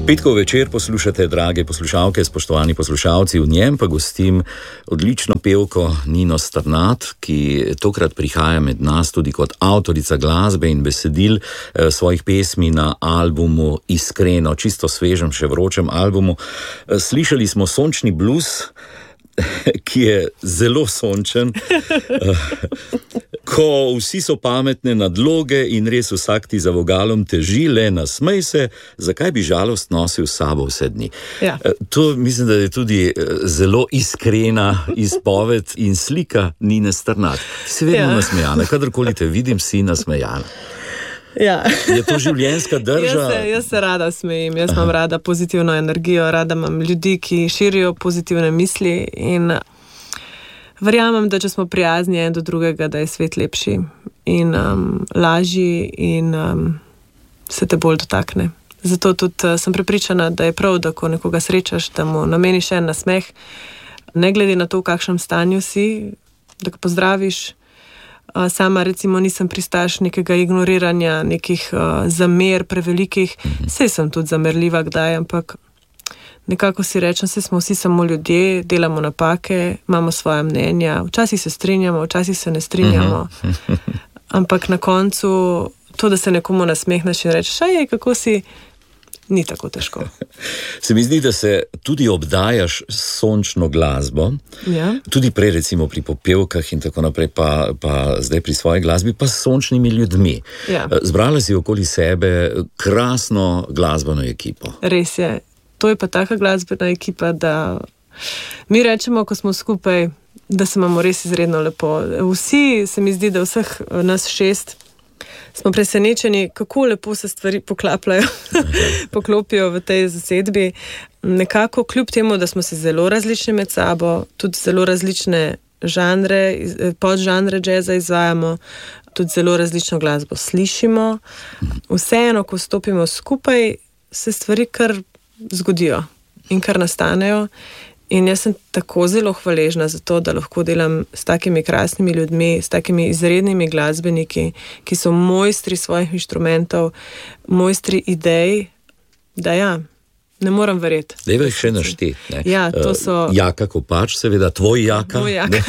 Petkov večer poslušate, drage poslušalke, spoštovani poslušalci, v njem pa gostim odlično pevko Nino Strnad, ki tokrat prihaja med nas tudi kot avtorica glasbe in besedil svojih pesmi na albumu Iskreno, čisto svežem, še vročem albumu. Slišali smo Sončni blues, ki je zelo sončen, ko vsi so pametne nadloge in res vsak ti za vogalom teži, le nasmej se, zakaj bi žalost nosil s sabo vse dni. Ja. To mislim, da je tudi zelo iskrena izpoved in slika Nine Strnad. Ti si vedno nasmejana, kadarkoli te vidim, si nasmejana. Ja. Je to življenjska drža? Jaz se rada smejim, jaz imam rada pozitivno energijo, rada imam ljudi, ki širijo pozitivne misli in verjamem, da če smo prijazni en do drugega, da je svet lepši in lažji in se te bolj dotakne. Zato tudi sem prepričana, da je prav, da ko nekoga srečaš, da mu nameniš en nasmeh, ne glede na to, v kakšnem stanju si, da ga pozdraviš. Sama recimo nisem pristaš nekega ignoriranja, nekih zamer prevelikih, saj sem tudi zamerljiva kdaj, ampak nekako si rečem, saj smo vsi samo ljudje, delamo napake, imamo svoje mnenja, včasih se strinjamo, včasih se ne strinjamo, ampak na koncu to, da se nekomu nasmehneš in rečeš, kako si, ni tako težko. Se mi zdi, da se tudi obdajaš s sončno glasbo, Ja. tudi prej recimo pri popevkah in tako naprej, pa zdaj pri svoji glasbi, pa s sončnimi ljudmi. Ja. Zbrala si okoli sebe krasno glasbeno ekipo. Res je. To je pa taka glasbena ekipa, da mi rečemo, ko smo skupaj, da se imamo res izredno lepo. Vsi, se mi zdi, da vseh nas 6 smo presenečeni, kako lepo se stvari poklapljajo, poklopijo v tej zasedbi. Nekako kljub temu, da smo si zelo različni med sabo, tudi zelo različne žanre, podžanre džeza izvajamo, tudi zelo različno glasbo slišimo. Vseeno, ko stopimo skupaj, se stvari kar zgodijo in kar nastanejo. In jaz sem tako zelo hvaležna za to, da lahko delam s takimi krasnimi ljudmi, s takimi izrednimi glasbeniki, ki so mojstri svojih inštrumentov, mojstri idej, da ja, ne moram verjeti. Dejva jih še našteti. Ja, to so... Jaka Kopač, seveda, tvoj Jaka. Moj Jaka.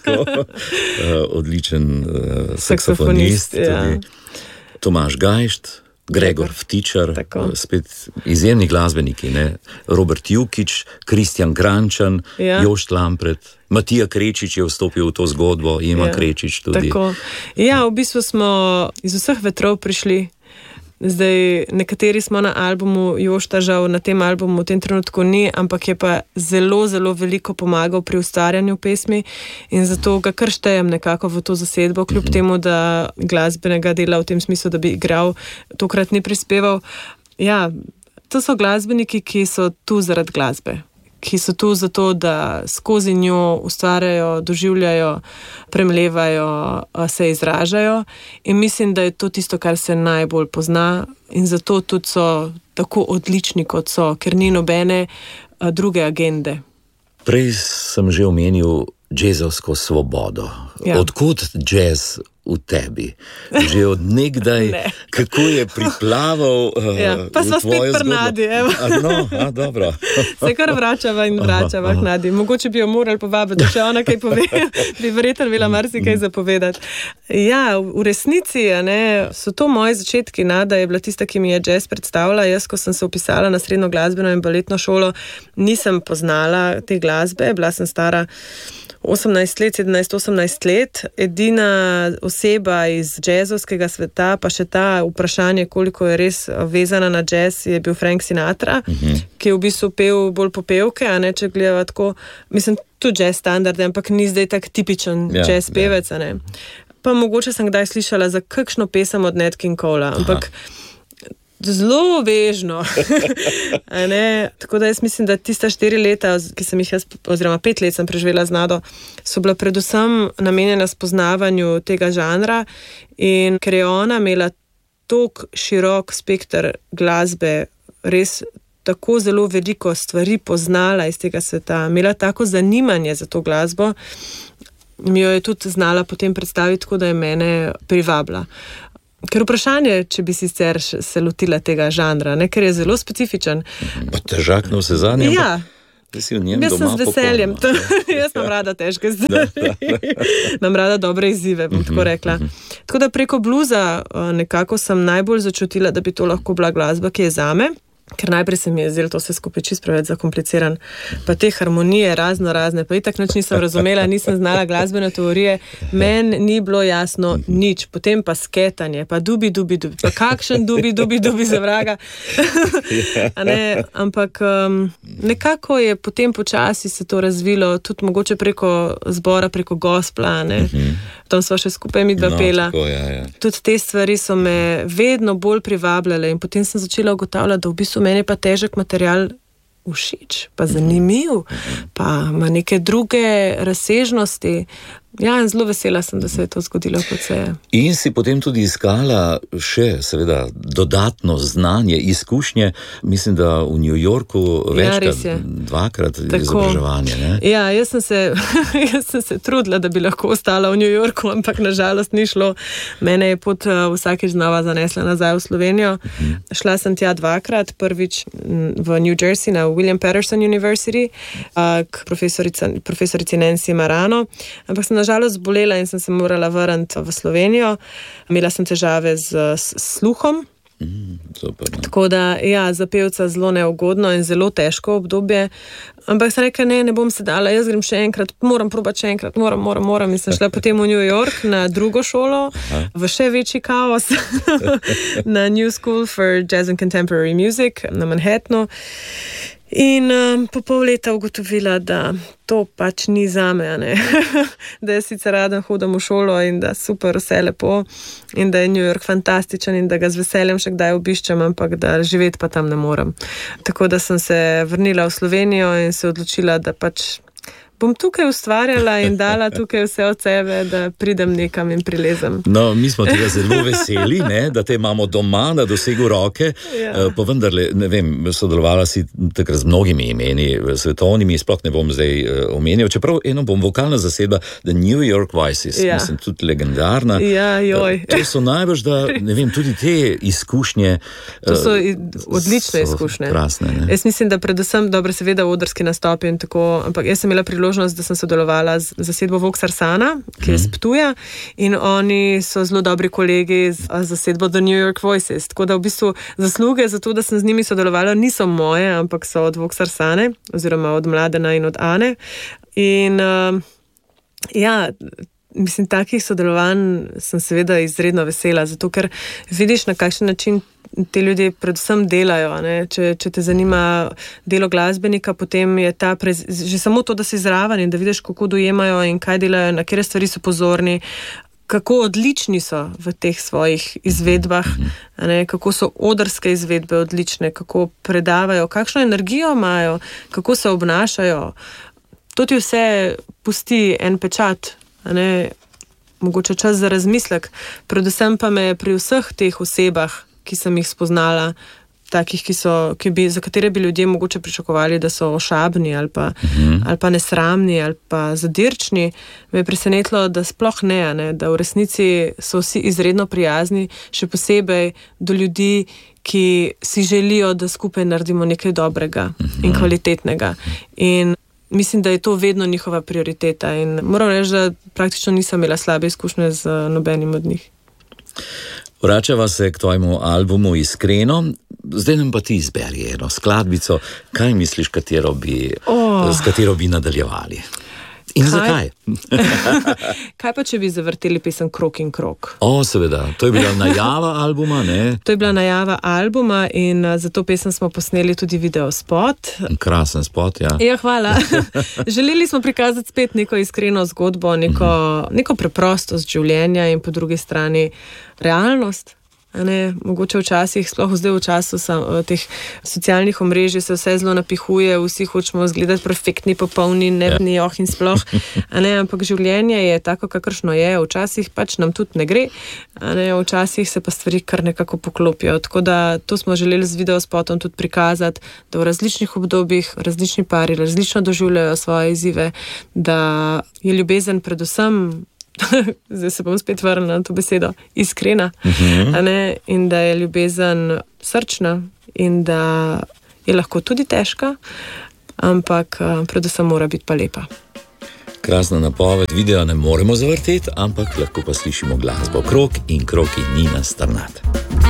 Odličen saksofonist. Ja. Tomaž Gajšt, Gregor Vtičar, spet izjemni glasbeniki, ne? Robert Jukič, Kristjan Grančan, Ja. Jošt Lampret, Matija Krečič je vstopil v to zgodbo, Ima Krečič tudi. Tako. Ja, v bistvu smo iz vseh vetrov prišli. Zdaj, nekateri smo na albumu, Jošta žal na tem albumu v tem trenutku ni, ampak je pa zelo, zelo veliko pomagal pri ustvarjanju pesmi in zato ga kar štejem nekako v to zasedbo, kljub temu, da glasbenega dela v tem smislu, da bi igral, tokrat ni prispeval. Ja, to so glasbeniki, ki so tu zaradi glasbe, ki so tu zato, da skozi njo ustvarjajo, doživljajo, premlevajo, se izražajo in mislim, da je to tisto, kar se najbolj pozna in zato tudi so tako odlični, kot so, ker ni nobene druge agende. Prej sem že omenil džezovsko svobodo. Ja. Odkot džez v tebi? Že od nekdaj, kako je priplaval pa v sva tvojo spet pri zgodbo? Nadi, evo. Dobro. Se kar vračava k Nadi. Mogoče bi jo morali povabiti, da še ona kaj pove, bi verjetno bila marsikaj zapovedati. Ja, v resnici so to moji začetki. Nada je bila tista, ki mi je jazz predstavila. Jaz, ko sem se upisala na srednjo glasbeno in baletno šolo, nisem poznala te glasbe. Bila sem stara 17-18 let. Edina oseba iz džezovskega sveta, pa še ta vprašanje, koliko je res vezana na džez, je bil Frank Sinatra, ki je v bistvu pel bolj popevke, a ne, če gledava tako, mislim, tudi jazz standarde, ampak ni zdaj tak tipičen jazz pevec, a ne. Pa mogoče sem kdaj slišala za kakšno pesem od Nat King Cola, ampak zelo vežno. Tako da jaz mislim, da tista 4 leta, ki sem jih jaz, oziroma 5 let sem preživela z Nado, so bila predvsem namenjena spoznavanju tega žanra in ker je ona imela tok širok spekter glasbe, res tako zelo veliko stvari poznala iz tega sveta, imela tako zanimanje za to glasbo, mi jo je tudi znala potem predstaviti, tako da je mene privabila. Ker vprašanje, če bi sicer se lotila tega žanra, ne, ker je zelo specifičen. Pa težak na vse zadnje. Ja. Jaz sem z veseljem. Jaz imam rada težke stvari. Imam rada dobre izzive, bom tako rekla. Tako da preko bluza nekako sem najbolj začutila, da bi to lahko bila glasba, ki je zame. Ker najprej se mi je zdelo to vse skupaj čisto preveč zakompliciran, pa te harmonije razne, pa itak nič nisem razumela, nisem znala glasbene teorije, meni ni bilo jasno nič, potem pa sketanje, pa dubi, pa kakšen dubi za vraga. Ampak nekako je potem počasi se to razvilo, tudi mogoče preko zbora, preko gospla, tam sva še skupaj midva pela. Tudi te stvari so me vedno bolj privabljale in potem sem začela ugotavljati, da v bistvu meni pa težek material všeč, pa zanimiv, pa ima neke druge razsežnosti. Ja, in zelo vesela sem, da se je to zgodilo, kot se je. In si potem tudi iskala še, seveda, dodatno znanje, izkušnje. Mislim, da v New Yorku večkrat, dvakrat izobraževanje. Ne? Ja, jaz sem se trudila, da bi lahko ostala v New Yorku, ampak nažalost ni šlo. Mene je pot vsakič znova zanesla nazaj v Slovenijo. Šla sem tja dvakrat, prvič v New Jersey na William Patterson University k profesorici Nancy Marano, ampak sem nažalost zbolela in sem se morala vrniti v Slovenijo. Imela sem težave z sluhom. Super, tako da, ja, za pevca zelo neugodno in zelo težko obdobje. Ampak sem rekla, ne bom se dala, jaz grem še enkrat, moram probati še enkrat, moram. In sem šla potem v New York na drugo šolo, v še večji kaos, na New School for Jazz and Contemporary Music na Manhattanu. In po pol leta ugotovila, da to pač ni zame, da je sicer rada hodim v šolo in da super, vse lepo in da je New York fantastičen in da ga z veseljem še kdaj obiščem, ampak da živeti pa tam ne morem. Tako da sem se vrnila v Slovenijo in se odločila, da pač bom tukaj ustvarjala in dala tukaj vse od sebe, da pridem nekam in prilezem. No, mi smo tega zelo veseli, da te imamo doma na dosegu roke, pa vendarle, ne vem, sodelovala si takrat z mnogimi imeni svetovnimi, sploh ne bom zdaj omenil, čeprav eno bom vokalna zasedba, The New York Voices, mislim, tudi legendarna. Ja, joj. To so najbrž, da, ne vem, tudi te izkušnje. To so odlične izkušnje. Krasne, ne? Jaz mislim, da predvsem, dobro, seveda odrski nastopi in tako, ampak jaz sem imela priložnost, da sem sodelovala z zasedbo Vox Arsana, ki je z Ptuja, in oni so zelo dobri kolegi z zasedbo The New York Voices. Tako da v bistvu zasluge za to, da sem z njimi sodelovala, niso moje, ampak so od Vox Arsane, oziroma od Mladena in od Ane. In ja, mislim, takih sodelovanj sem seveda izredno vesela, zato ker vidiš, na kakšen način te ljudje predvsem delajo. Če te zanima delo glasbenika, potem je že samo to, da si zraven in da vidiš, kako dojemajo in kaj delajo, na katere stvari so pozorni, kako odlični so v teh svojih izvedbah, kako so odrske izvedbe odlične, kako predavajo, kakšno energijo imajo, kako se obnašajo. To ti vse pusti en pečat, mogoče čas za razmislek. Predvsem pa me pri vseh teh osebah, ki sem jih spoznala, takih, za katere bi ljudje mogoče pričakovali, da so ošabni ali pa nesramni ali pa zadirčni, me je presenetilo, da sploh ne, da v resnici so vsi izredno prijazni, še posebej do ljudi, ki si želijo, da skupaj naredimo nekaj dobrega in kvalitetnega. In mislim, da je to vedno njihova prioriteta in moram reči, da praktično nisem imela slabe izkušnje z nobenim od njih. Vračava se k tvojemu albumu Iskreno. Zdaj nam pa ti izberi eno skladbico. Kaj misliš, s katero bi nadaljevali? In zakaj? Kaj pa, če bi zavrteli pesem Krog in krog? Seveda, to je bila najava albuma, ne? To je bila najava albuma in za to pesem smo posneli tudi video spot. Krasen spot, ja. Ja, hvala. Želeli smo prikazati spet neko iskreno zgodbo, neko preprostost življenja in po drugi strani realnost. Mogoče včasih, sploh zdaj v času teh socialnih omrežij se vse zelo napihuje, vsi hočemo izgledati perfektni, popolni, nebni, in sploh, ampak življenje je tako, kakršno je, včasih pač nam tudi ne gre, včasih se pa stvari kar nekako poklopijo, tako da to smo želeli z videospotom tudi prikazati, da v različnih obdobjih različni pari različno doživljajo svoje izzive, da je ljubezen predvsem zdaj se bom spet vrnila na to besedo, iskrena, in da je ljubezen srčna in da je lahko tudi težka, ampak predvsem mora biti pa lepa. Krasna napoved, videa ne moremo zavrteti, ampak lahko pa slišimo glasbo. Krog in Nina Strnad.